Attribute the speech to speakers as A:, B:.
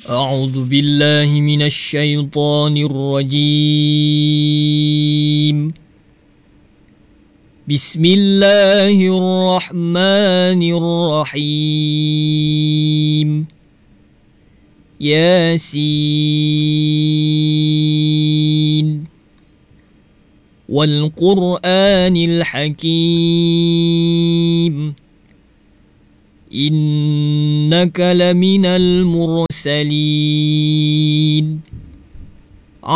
A: أعوذ بالله من الشيطان الرجيم. بسم الله الرحمن الرحيم. ياسين والقرآن الحكيم إنك لمن المرسلين